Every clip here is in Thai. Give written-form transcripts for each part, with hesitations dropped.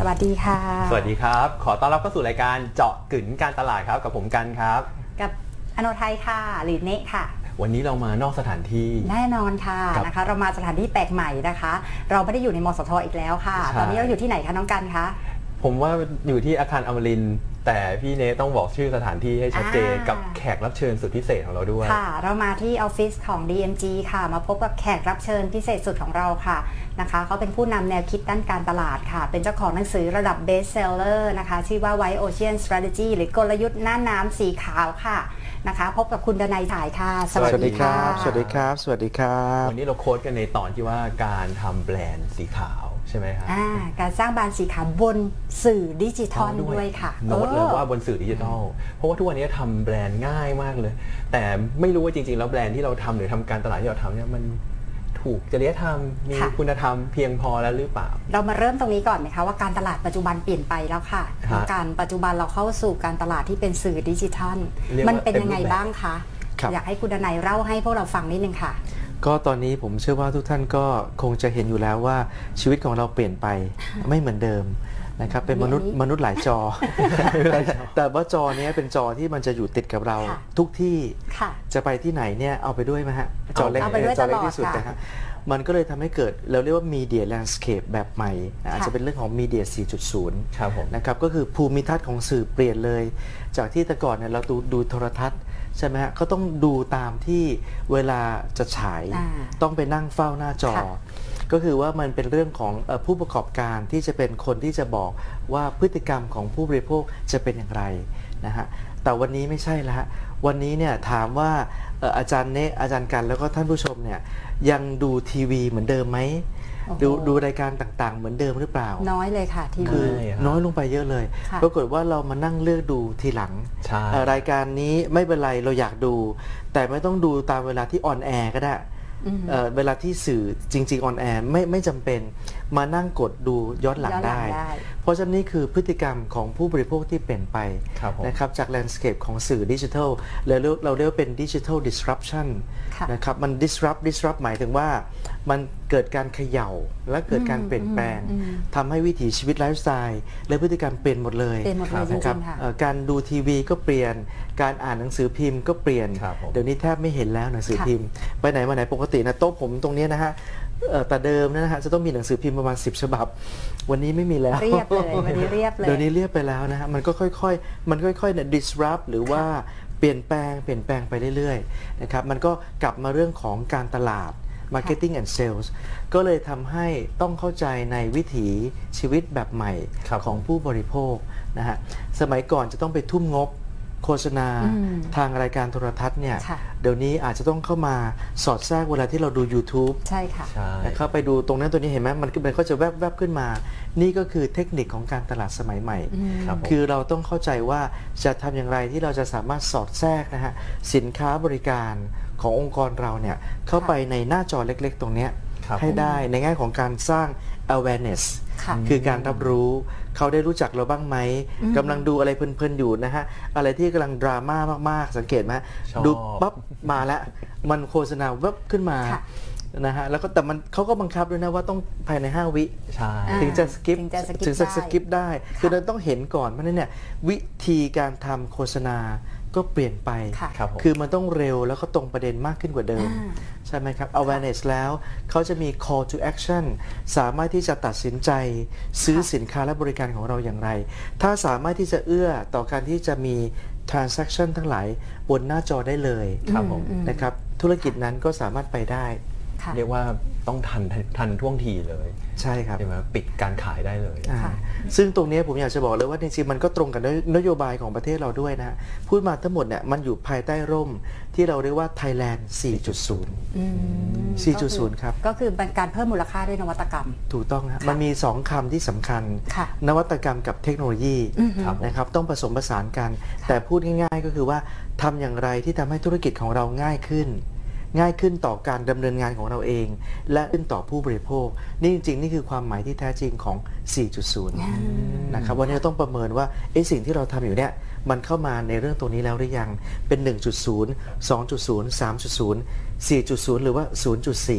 วัสดีค่ะสวัสดีครับขอต้อนรับเข้าสู่รายการเจาะกึ๋นการตลาดครับกับผมกันครับกับอโนไทยค่ะหรือเนะค่ะวันนี้เรามานอกสถานที่แน่นอนค่ะนะคะเรามาสถานที่แปลกใหม่นะคะเราไม่ได้อยู่ในมสทอีกแล้วค่ะตอนนี้เราอยู่ที่ไหนคะน้องกันคะผมว่าอยู่ที่อาคารอมรินทร์แต่พี่เนต้องบอกชื่อสถานที่ให้ชัดเจนกับแขกรับเชิญสุดพิเศษของเราด้วยค่ะเรามาที่ออฟฟิศของ DMG ค่ะมาพบกับแขกรับเชิญพิเศษสุดของเราค่ะนะคะเขาเป็นผู้นำแนวคิดด้านการตลาดค่ะเป็นเจ้าของหนังสือระดับ Best Seller นะคะชื่อว่า White Ocean Strategy หรือกลยุทธ์น่านน้ำสีขาวค่ะนะคะพบกับคุณดนัยฉายค่ะสวัสดีครับสวัสดีครับสวัสดีครับวันนี้เราโค้ดกันในตอนที่ว่าการทำแบรนด์สีขาวใช่ไหมครับการสร้างแบรนด์สีขาวบนสื่อดิจิทัลด้วยค่ะโน้ตเลยว่าบนสื่อดิจิทัลเพราะว่าทุกวันนี้ทำแบรนด์ง่ายมากเลยแต่ไม่รู้ว่าจริงๆแล้วแบรนด์ที่เราทำหรือทำการตลาดที่เราทำเนี่ยมันถูกจริยธรรมมีคุณธรรมเพียงพอแล้วหรือเปล่าเรามาเริ่มตรงนี้ก่อนไหมคะว่าการตลาดปัจจุบันเปลี่ยนไปแล้วค่ะการปัจจุบันเราเข้าสู่การตลาดที่เป็นสื่อดิจิทัลมันเป็นยังไงบ้างคะอยากให้คุณดนัยเล่าให้พวกเราฟังนิดนึงค่ะก็ตอนนี้ผมเชื่อว่าทุกท่านก็คงจะเห็นอยู่แล้วว่าชีวิตของเราเปลี่ยนไปไม่เหมือนเดิมนะครับเป็นมนุษย์หลายจอ แต่ว่าจอนี้เป็นจอที่มันจะอยู่ติดกับเราทุกที่จะไปที่ไหนเนี่ยเอาไปด้วยไหมฮะจอเล็กที่สุดนะฮะมันก็เลยทำให้เกิดเราเรียกว่า Media Landscape แบบใหม่อาจจะเป็นเรื่องของ Media 4.0 นะครับก็คือภูมิทัศน์ของสื่อเปลี่ยนเลยจากที่แต่ก่อนเนี่ยเราดูโทรทัศน์ใช่ไหมฮะก็ต้องดูตามที่เวลาจะฉายต้องไปนั่งเฝ้าหน้าจอก็คือว่ามันเป็นเรื่องของผู้ประกอบการที่จะเป็นคนที่จะบอกว่าพฤติกรรมของผู้บริโภคจะเป็นอย่างไรนะฮะแต่วันนี้ไม่ใช่แล้วฮะวันนี้เนี่ยถามว่าอาจารย์เนะอาจารย์กันแล้วก็ท่านผู้ชมเนี่ยยังดูทีวีเหมือนเดิมไหมดูรายการต่างๆเหมือนเดิมหรือเปล่าน้อยเลยค่ะทีวีน้อยลงไปเยอะเลยปรากฏว่าเรามานั่งเลือกดูทีหลังรายการนี้ไม่เป็นไรเราอยากดูแต่ไม่ต้องดูตามเวลาที่ออนแอร์ก็ได้เวลาที่สื่อจริงๆออนแอร์ไม่จำเป็นมานั่งกดดูย้อนหลังได้เพราะฉะนั้นนี่คือพฤติกรรมของผู้บริโภคที่เปลี่ยนไปนะครับจากแลนด์สเคปของสื่อดิจิทัลเราเรียกว่าเป็นดิจิทัล disruption นะครับมัน disrupt หมายถึงว่ามันเกิดการเขย่าและเกิดการเปลี่ยนแปลงทำให้วิถีชีวิตไลฟ์สไตล์และพฤติกรรมเปลี่ยนหมดเลยนะครับการดูทีวีก็เปลี่ยนการอ่านหนังสือพิมพ์ก็เปลี่ยนเดี๋ยวนี้แทบไม่เห็นแล้วหนังสือพิมพ์ไปไหนมาไหนปกตินะโต๊ะผมตรงนี้นะฮะแต่เดิมนะฮะจะต้องมีหนังสือพิมพ์ประมาณ10 ฉบับวันนี้ไม่มีแล้วเรียบเลยวันนี้เรียบเลยเดี๋ยวนี้เรียบไปแล้วนะฮะมันก็ค่อยๆเนี่ย disrupt หรือว่าเปลี่ยนแปลงไปเรื่อยๆนะครับมันก็กลับมาเรื่องของการตลาด Marketing and Sales ก็เลยทำให้ต้องเข้าใจในวิถีชีวิตแบบใหม่ของผู้บริโภคนะฮะสมัยก่อนจะต้องไปทุ่มงบโฆษณาทางรายการโทรทัศน์เนี่ยเดี๋ยวนี้อาจจะต้องเข้ามาสอดแทรกเวลาที่เราดู YouTube ใช่ค่ะเข้าไปดูตรงนั้นตัวนี้เห็นไหมมันก็จะแวบขึ้นมานี่ก็คือเทคนิคของการตลาดสมัยใหม่คือเราต้องเข้าใจว่าจะทำอย่างไรที่เราจะสามารถสอดแทรกนะฮะสินค้าบริการขององค์กรเราเนี่ยเข้าไปในหน้าจอเล็กๆตรงนี้ให้ได้ในแง่ของการสร้าง awareness คือการรับรู้เขาได้รู้จักเราบ้างไหมกำลังดูอะไรเพลินๆอยู่นะฮะอะไรที่กำลังดราม่ามากๆสังเกตไหมดูปั๊บมาแล้วมันโฆษณาแวบขึ้นมานะฮะแล้วก็แต่มันเขาก็บังคับด้วยนะว่าต้องภายใน5 วิถึงจะสกิปได้คือเราต้องเห็นก่อนเพราะนั้นเนี่ยวิธีการทำโฆษณาก็เปลี่ยนไปคือมันต้องเร็วแล้วก็ตรงประเด็นมากขึ้นกว่าเดิมใช่ไหมครับ awareness แล้วเขาจะมี call to action สามารถที่จะตัดสินใจซื้อสินค้าและบริการของเราอย่างไรถ้าสามารถที่จะเอื้อต่อการที่จะมี transaction ทั้งหลายบนหน้าจอได้เลยนะครับธุรกิจนั้นก็สามารถไปได้เรียกว่าต้องทันท่วงทีเลยใช่ครับใช่ไหมปิดการขายได้เลยซึ่งตรงนี้ผมอยากจะบอกเลยว่าจริงๆมันก็ตรงกับนโยบายของประเทศเราด้วยนะพูดมาทั้งหมดเนี่ยมันอยู่ภายใต้ร่มที่เราเรียกว่า Thailand 4.0 ครับก็คือเป็นการเพิ่มมูลค่าด้วยนวัตกรรมถูกต้องครับมันมี2คำที่สำคัญนวัตกรรมกับเทคโนโลยีนะครับต้องผสมผสานกันแต่พูดง่ายๆก็คือว่าทำอย่างไรที่ทำให้ธุรกิจของเราง่ายขึ้นต่อการดำเนินงานของเราเองและขึ้นต่อผู้บริโภคนี่จริงๆนี่คือความหมายที่แท้จริงของ 4.0 นะครับวันนี้เราต้องประเมินว่าสิ่งที่เราทำอยู่เนี่ยมันเข้ามาในเรื่องตรงนี้แล้วหรือยังเป็น 1.0 2.0 3.0 4.0 หรือว่า 0.4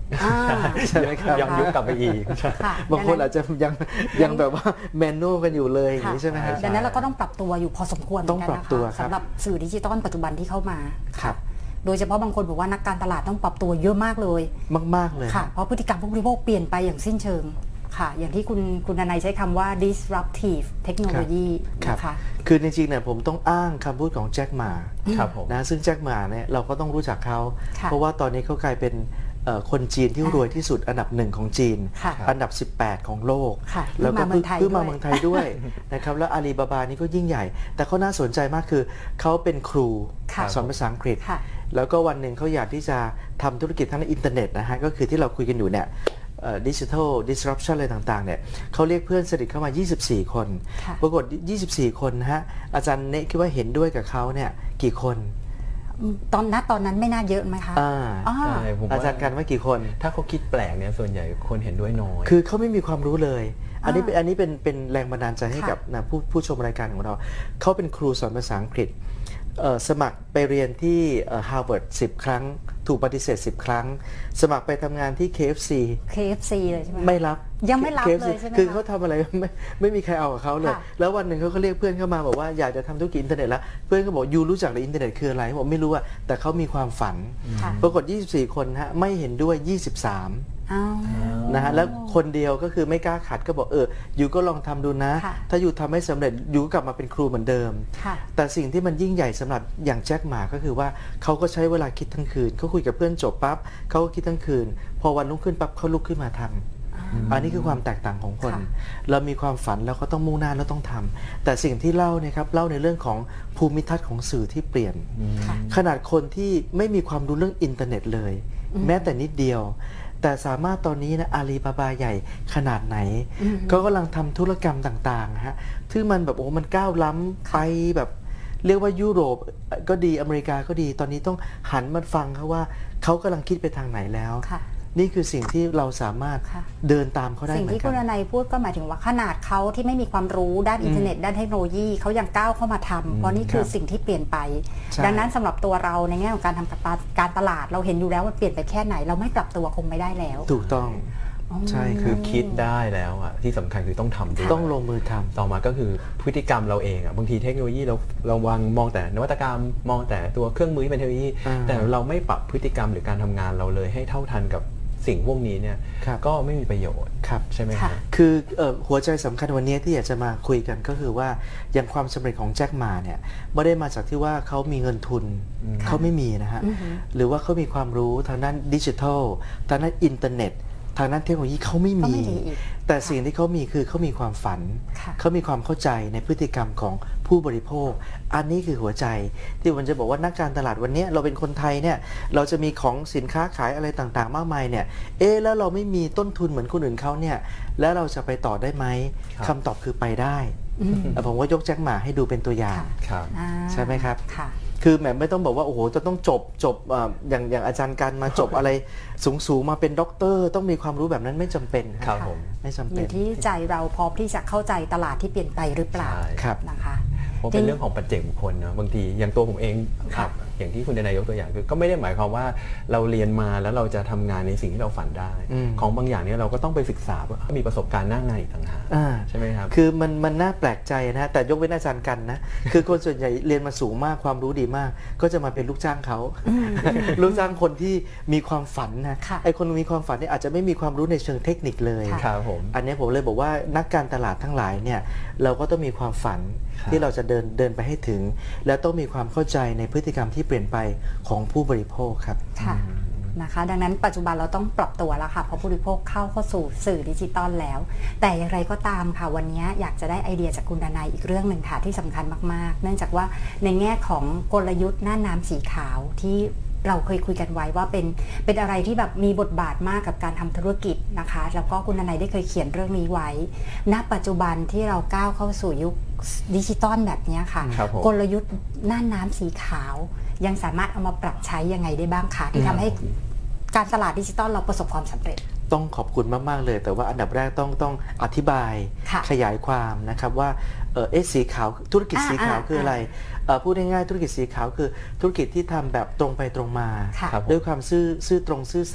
ใช่ไหมครับย้อนยุคกลับไปอีกค่ะบางคนอาจจะยังแบบว่าแมนนวลกันอยู่เลยอย่างนี้ใช่ไหมครับดังนั้นเราก็ต้องปรับตัวอยู่พอสมควรเหมือนกันต้องปรับนะตัวคะครับสำหรับสื่อดิจิตอลปัจจุบันที่เข้ามาครับโดยเฉพาะบางคนบอกว่านักการตลาดต้องปรับตัวเยอะมากเลยมากๆเลยค่ะ เพราะพฤติกรรมผู้บริโภคเปลี่ยนไปอย่างสิ้นเชิงค่ะ อย่างที่คุณนายใช้คำว่า disruptive technology ครับนะคะคือจริงๆเนี่ยผมต้องอ้างคำพูดของแจ็คหมาครับผมนะซึ่งแจ็คหมาเนี่ยเราก็ต้องรู้จักเขาค่ะเพราะว่าตอนนี้เขากลายเป็นคนจีนที่รวยที่สุดอันดับ 1ของจีนค่ะอันดับ 18 ของโลกค่ะแล้วก็เพิ่งมาเมืองไทยเพิ่งมาด้วยเมืองไทยด้วย นะครับแล้วอาลีบาบานี่ก็ยิ่งใหญ่ แต่เขาน่าสนใจมากคือเขาเป็นครูค่ะสอนภาษาอังกฤษค่ะแล้วก็วันหนึ่งเขาอยากที่จะทำธุรกิจทั้งในอินเทอร์เน็ตนะฮะก็คือที่เราคุยกันอยู่เนี่ยดิจิทัล disruption อะไรต่างๆเนี่ยเขาเรียกเพื่อนสนิทเข้ามา 24 คนค่ะปรากฏ 24 คนนะฮะอาจารย์เนะคิดว่าเห็นด้วยกับเขาเนี่ยกี่คนตอนนั้นไม่น่าเยอะไหมคะอ่าอ๋อใช่ผมอาว่าจารย์กันว่ากี่คนถ้าเขาคิดแปลกเนี่ยส่วนใหญ่คนเห็นด้วยน้อยคือเขาไม่มีความรู้เลย อันนี้เป็นแรงบันดาลใจให้ค่ะกับนะผู้ชมรายการของเรา เขาเป็นครูสอนภาษาอังกฤษสมัครไปเรียนที่ฮาร์วาร์ด10 ครั้ง ถูกปฏิเสธ 10 ครั้ง สมัครไปทำงานที่ KFC KFC เลยใช่ไหมคะไม่รับยังไม่รับ KFC เลยใช่ไหมคะคือเขาทำอะไร ไม่มีใครเอากับเขาเลยค่ะแล้ววันหนึ่งเขาก็เรียกเพื่อนเข้ามาบอกว่าอยากจะทำธุรกิจอินเทอร์เน็ตแล้ว เพื่อนก็บอกยูรู้จักในอินเทอร์เน็ตคืออะไรผมไม่รู้อะแต่เขามีความฝันค่ะปรากฏ 24 คนฮะไม่เห็นด้วย 23 อ้าวนะฮะแล้วคนเดียวก็คือไม่กล้าขัดก็บอกยูก็ลองทำดูนะค่ะถ้ายูทำให้สำเร็จยูก็กลับมาเป็นครูเหมือนเดิมค่ะแต่สิ่งที่มันยิ่งใหญ่สำหรับอย่างแจ็คหมาก็คือว่าเขาก็ใช้เวลาคิดทั้งคืนเขาคุยกับเพื่อนจบปั๊บเขาก็คิดทั้งคืน พอวันรุ่งขึ้นปั๊บเขาลุกขึ้นมาทำอันนี้คือความแตกต่างของคนค่ะเรามีความฝันแล้วก็ต้องมุ่งหน้าแล้วต้องทำแต่สิ่งที่เล่าเนี่ยครับเล่าในเรื่องของภูมิทัศน์ของสื่อที่เปลี่ยนค่ะขนาดคนที่ไม่มีความรู้เรื่องอินเทอร์เน็ตเลย แม้แต่นิดเดียว แต่สามารถตอนนี้นะอาลีบาบาใหญ่ขนาดไหน ก็กำลังทำธุรกรรมต่างๆฮะที่มันแบบโอ้มันก้าวล้ำไปแบบเรียกว่ายุโรปก็ดีอเมริกาก็ดีตอนนี้ต้องหันมาฟังเขาว่าเขากำลังคิดไปทางไหนแล้วค่ะนี่คือสิ่งที่เราสามารถค่ะเดินตามเขาได้สิ่งเหมือที่นกัคุณนนายพูดก็หมายถึงว่าขนาดเขาที่ไม่มีความรู้ด้านอินเทอร์เน็ตด้านเทคโนโลยีเขายังก้าวเข้ามาทำเพราะนี่คือสิ่งที่เปลี่ยนไปใช่ดังนั้นสำหรับตัวเราในแง่ของการทำการตลาดเราเห็นอยู่แล้วว่าเปลี่ยนไปแค่ไหน เราไม่ปรับตัวคงไม่ได้แล้วถูกต้องใช่คคืรัอบ คิดได้แล้วอ่ะที่สำคัญคือต้องทำด้วยต้องลงมือทำต่อมาก็คือพฤติกรรมเราเองอ่ะบางทีเทคโนโลยีเราวางมองแต่นวัตกรรมมองแต่ตัวเครื่องมือที่เป็นเทคโนโลยี แต่เราไม่ปรับพฤติกรรมหรือการทำงานเราเลยให้เท่าทันกับสิ่งพวกนี้เนี่ยครับก็ไม่มีประโยชน์ครับใช่ไหมคค่ะรับคือหัวใจสำคัญวันนี้ที่อยากจะมาคุยกันก็คือว่าอย่างความสำเร็จของแจ็คหมาเนี่ยไม่ได้มาจากที่ว่าเขามีเงินทุนเขาไม่มีนะฮะหรือว่าเขามีความรู้ทางด้านดิจิทัลทางด้านอินเทอร์เน็ตทางด้านเทคโนโลยีเขาไม่ก็มีไม่ดีอีกแต่สิ่งที่เขามีคือเขามีความฝันค่ะเขามีความเข้าใจในพฤติกรรมของผู้บริโภค อันนี้คือหัวใจที่ผมจะบอกว่านักการตลาดวันนี้เราเป็นคนไทยเนี่ยเราจะมีของสินค้าขายอะไรต่างๆ มากมายเนี่ยแล้วเราไม่มีต้นทุนเหมือนคนอื่นเขาเนี่ยแล้วเราจะไปต่อได้ไหมครับคำตอบคือไปได้ผมก็ยกแจ็คหมาให้ดูเป็นตัวอย่างครับอ่าใช่ไหมครับค่ะคือแหมไม่ต้องบอกว่าโอ้โหจะต้องจบอย่างอาจารย์กันมาจบอะไรสูงมาเป็นด็อกเตอร์ต้องมีความรู้แบบนั้นไม่จำเป็นครับผมไม่จำอเป็นยู่ที่ใจเราพร้อมที่จะเข้าใจตลาดที่เปลี่ยนไปหรือเปล่าใช่ครับนะคะเพราะเป็นเรื่องของปัจเจกบุคคลนะบางทีอย่างตัวผมเองค่ะครับอย่างที่คุณนายยกตัวอย่างคือก็ไม่ได้หมายความว่าเราเรียนมาแล้วเราจะทำงานในสิ่งที่เราฝันได้ ของบางอย่างเนี่ยเราก็ต้องไปศึกษาว่ามีประสบการณ์หน้างานอีกต่างหากอ่าใช่ไหมครับคือมันน่าแปลกใจนะฮะแต่ยกเว้นอาจารย์กันนะ คือคนส่วนใหญ่เรียนมาสูงมากความรู้ดีมาก ก็จะมาเป็นลูกจ้างเขา ลูกจ้างคนที่มีความฝันนะค่ะไอคนมีความฝันเนี่ยอาจจะไม่มีความรู้ในเชิงเทคนิคเลยค่ะครับผมอันนี้ผมเลยบอกว่านักการตลาดทั้งหลายเนี่ยเราก็ต้องมีความฝันครับที่เราจะเดินไปให้ถึง และต้องมีความเข้าใจในพฤติกรรมที่เปลี่ยนไปของผู้บริโภคครับค่ะนะคะ ดังนั้นปัจจุบันเราต้องปรับตัวแล้วค่ะเพราะผู้บริโภคเข้าสู่สื่อดิจิตอลแล้ว แต่อย่างไรก็ตามค่ะวันนี้อยากจะได้ไอเดียจากคุณดนายอีกเรื่องหนึ่งค่ะที่สำคัญมากๆ เนื่องจากว่าในแง่ของกลยุทธ์หน้าน้ำสีขาวที่เราเคยคุยกันไว้ว่าเป็นอะไรที่แบบมีบทบาทมากกับการทำธุรกิจนะคะ แล้วก็คุณดนายได้เคยเขียนเรื่องนี้ไว้ ณ ปัจจุบันที่เราก้าวเข้าสู่ยุคดิจิตอลแบบนี้ค่ะครับผมกลยุทธ์หน้าน้ำสีขาว ยังสามารถเอามาปรับใช้ยังไงได้บ้างคะที่ทำให้การตลาดดิจิตอลเราประสบความสำเร็จต้องขอบคุณมาก ๆ เลย แต่ว่าอันดับแรกต้องอธิบายค่ะขยายความนะครับว่าสีขาวธุรกิจสีขาวคืออะไรพูดง่ายๆธุรกิจสีขาวคือธุรกิจที่ทำแบบตรงไปตรงมาค่ะครับผมด้วยความซื่อตรงซื่อสัตย์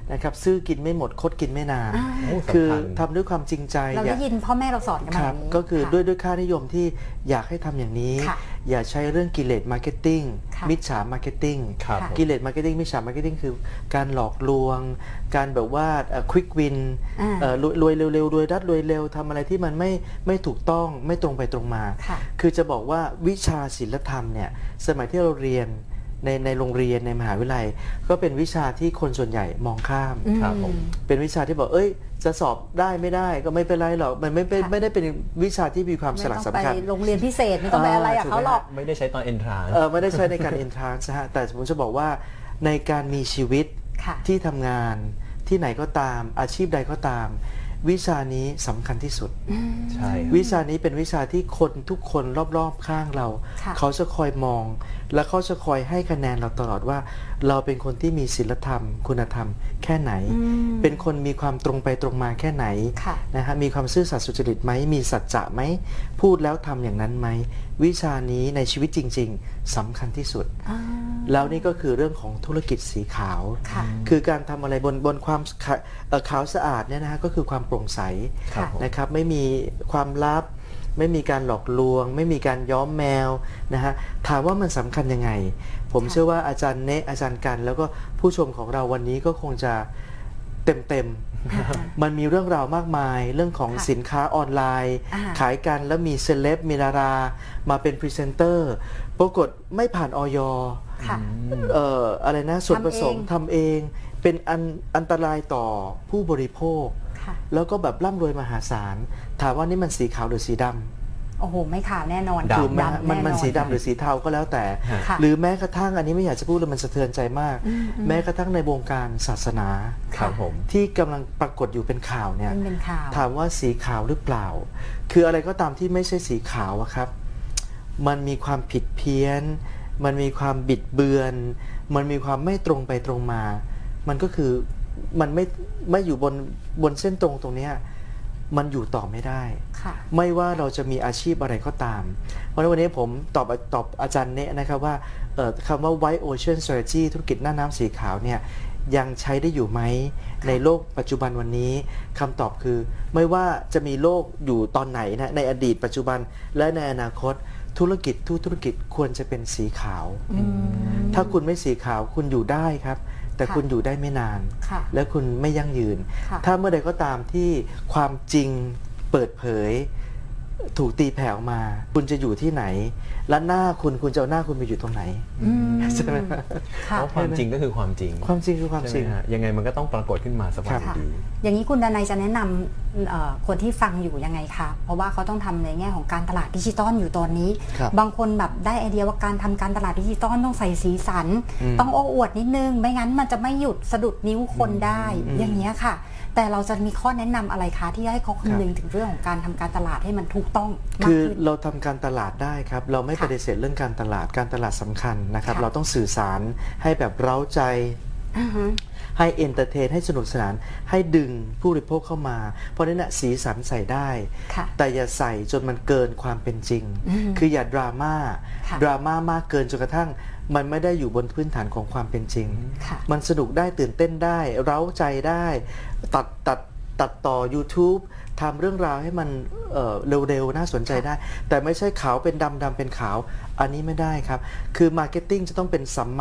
นะครับซื้อกินไม่หมดคดกินไม่นานโอ้สำคัญคือทำด้วยความจริงใจเราได้ยินพ่อแม่เราสอนกันมาคแบรับบนี้ก็คือค่ะด้วยค่านิยมที่อยากให้ทำอย่างนี้ค่ะอย่าใช้เรื่องกิเลสมาร์เก็ตติ้งค่ะมิจฉามาร์เก็ตติ้งครับค่ะกิเลสมาร์เก็ตติ้งมิจฉามาร์เก็ตติ้งคือการหลอกลวง การแบบว่าควิกวิน รวยเร็วๆรวยรัดรวยเร็วทำอะไรที่มันไม่ถูกต้องไม่ตรงไปตรงมาค่ะคือจะบอกว่าวิชาศิลธรรมเนี่ยสมัยที่เราเรียนในโรงเรียนในมหาวิทยาลัย ก็เป็นวิชาที่คนส่วนใหญ่มองข้ามครับผมเป็นวิชาที่บอกจะสอบได้ไม่ได้ก็ไม่เป็นไรหรอกมันไม่ได้เป็นวิชาที่มีความสไม่ลักต้องสำคัญไปโรงเรียนพิเศษไม่ต้องไปอะไรกับเขาหรอกไม่ได้ใช้ตอน entrance ไม่ได้ใช้ในการ entrance นะฮะแต่ผมจะบอกว่าในการมีชีวิตค่ะที่ทำงานที่ไหนก็ตามอาชีพใดก็ตาม วิชานี้สำคัญที่สุดใช่ครับวิชานี้เป็นวิชาที่คนทุกคนรอบๆข้างเราค่ะเขาจะคอยมอง และเขาจะคอยให้คะแนนเราตลอดว่า เราเป็นคนที่มีศีลธรรม คุณธรรมแค่ไหน เป็นคนมีความตรงไปตรงมาแค่ไหนค่ะนะฮะมีความซื่อสัตย์สุจริตไหมมีสัจจะไหมพูดแล้วทำอย่างนั้นไหมวิชานี้ในชีวิตจริง ๆสำคัญที่สุด แล้วนี่ก็คือเรื่องของธุรกิจสีขาวค่ะคือการทำอะไรบนความขาวสะอาดเนี่ยนะฮะก็คือความโปร่งใสครับผมนะครับไม่มีความลับ ไม่มีการหลอกลวง ไม่มีการย้อมแมวนะฮะถามว่ามันสำคัญยังไง ผมเชื่อว่าอาจารย์เนะอาจารย์กัน แล้วก็ผู้ชมของเราวันนี้ก็คงจะเต็มมันมีเรื่องราวมากมายเรื่องของค่ะสินค้าออนไลน์ ขายกันแล้วมีเซเลบมีดารามาเป็นพรีเซนเตอร์ปรากฏไม่ผ่านออยค่ะอะไรนะส่วนผสมทำเองทำเองเป็นอันตรายต่อผู้บริโภคค่ะแล้วก็แบบร่ำรวยมหาศาล ถามว่านี่มันสีขาวหรือสีดำโอ้โห ไม่ขาวแน่นอนดำถูกไหมฮะดำมันแน่นอนสีดำหรือสีเทาก็แล้วแต่ค่ะหรือแม้กระทั่งอันนี้ไม่อยากจะพูดเลยมันสะเทือนใจมาก แม้กระทั่งในวงการศาสนาครับผมที่กำลังปรากฏอยู่เป็นข่าวเนี่ยเป็นข่าวถามว่าสีขาวหรือเปล่า คืออะไรก็ตามที่ไม่ใช่สีขาวอะครับ มันมีความผิดเพี้ยน มันมีความบิดเบือน มันมีความไม่ตรงไปตรงมา มันก็คือมันไม่อยู่บนเส้นตรงเนี้ยมันอยู่ต่อไม่ได้ค่ะไม่ว่าเราจะมีอาชีพอะไรก็ตาม เพราะฉะนั้นวันนี้ผมตอบอาจารย์เนะนะครับว่าคำว่า White Ocean Strategy ธุรกิจหน้าน้ำสีขาวเนี่ยยังใช้ได้อยู่ไหมในโลกปัจจุบันวันนี้คำตอบคือ ไม่ว่าจะมีโลกอยู่ตอนไหนนะในอดีตปัจจุบันและในอนาคตธุรกิจทุกธุรกิจควรจะเป็นสีขาว ถ้าคุณไม่สีขาวคุณอยู่ได้ครับ แต่ค่ะคุณอยู่ได้ไม่นานค่ะและคุณไม่ยั่งยืนค่ะถ้าเมื่อใดก็ตามที่ความจริงเปิดเผย ถูกตีแผ่ออกมา คุณจะอยู่ที่ไหน และหน้าคุณจะเอาหน้าคุณไปอยู่ตรงไหน ใช่ไหมเพค่ะราะความจริงก็คือความจริงความจริงคือความจริงใช่ไหมฮะยังไงมันก็ต้องปรากฏขึ้นมาสักวันค่ะดีอย่างนี้คุณดนัยจะแนะนำคนที่ฟังอยู่ยังไงคะ เพราะว่าเขาต้องทำในแง่ของการตลาดดิจิตอลอยู่ตอนนี้ครับบางคนแบบได้ไอเดียว่าการทำการตลาดดิจิตอลต้องใส่สีสันอืมต้องโอ้อวดนิดนึง ไม่งั้นมันจะไม่หยุดสะดุดนิ้วคนได้ อย่างเงี้ยค่ะ แต่เราจะมีข้อแนะนำอะไรคะที่ให้เขาคำนึงถึงเรื่องของการทำการตลาดให้มันถูกต้องมากคือขึ้นเราทำการตลาดได้ครับ เราไม่ค่ะปฏิเสธเรื่องการตลาดสำคัญนะครับค่ะเราต้องสื่อสารให้แบบเร้าใจอือฮึให้เอนเตอร์เทนให้สนุกสนาน ให้ดึงผู้บริโภคเข้ามา เพราะฉะนั้นนะสีสันใส่ได้ค่ะแต่อย่าใส่จนมันเกินความเป็นจริง คืออย่าดราม่าค่ะดราม่ามากเกินจนกระทั่ง มันไม่ได้อยู่บนพื้นฐานของความเป็นจริงค่ะมันสนุกได้ตื่นเต้นได้เร้าใจได้ ตัดต่อ YouTube ทำเรื่องราวให้มันเร็วๆ น่าสนใจได้ แต่ไม่ใช่ขาวเป็นดำเป็นขาว อันนี้ไม่ได้ครับ คือมาร์เก็ตติ้งจะต้องเป็นสัมมา